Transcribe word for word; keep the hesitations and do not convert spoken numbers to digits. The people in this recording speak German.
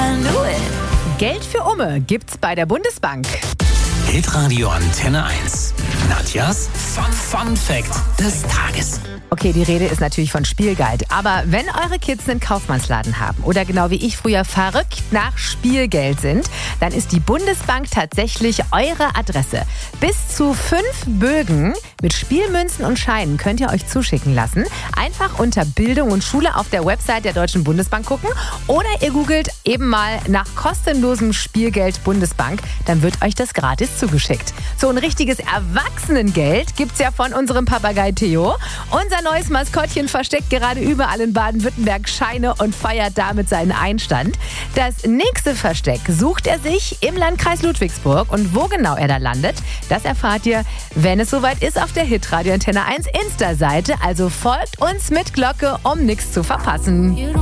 I knew it. Geld für Umme gibt's bei der Bundesbank. Hitradio Antenne eins. Nadjas Fun, Fun Fact des Tages. Okay, die Rede ist natürlich von Spielgeld. Aber wenn eure Kids einen Kaufmannsladen haben oder genau wie ich früher verrückt nach Spielgeld sind, dann ist die Bundesbank tatsächlich eure Adresse. Bis zu fünf Bögen mit Spielmünzen und Scheinen könnt ihr euch zuschicken lassen. Einfach unter Bildung und Schule auf der Website der Deutschen Bundesbank gucken oder ihr googelt eben mal nach kostenlosem Spielgeld Bundesbank. Dann wird euch das gratis zugeschickt. So ein richtiges Erwachsenengeld gibt's ja von unserem Papagei Theo. Unser neues Maskottchen versteckt gerade überall in Baden-Württemberg Scheine und feiert damit seinen Einstand. Das nächste Versteck sucht er sich im Landkreis Ludwigsburg. Und wo genau er da landet, das erfahrt ihr, wenn es soweit ist, auf der Hitradio Antenne eins Insta-Seite. Also folgt uns mit Glocke, um nichts zu verpassen.